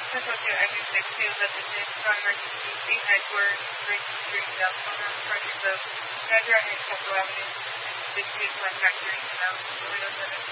Central to Exit 62, but this is from emergency headquarters, Bridge Street, Deltona, project of Nedra and Central Avenue, 62 West Factory, Windows 7.